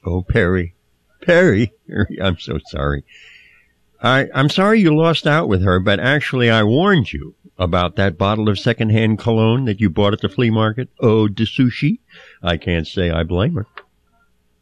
Oh, Perry. Perry, I'm so sorry. I'm sorry you lost out with her, but actually I warned you about that bottle of secondhand cologne that you bought at the flea market. Oh, de sushi. I can't say I blame her.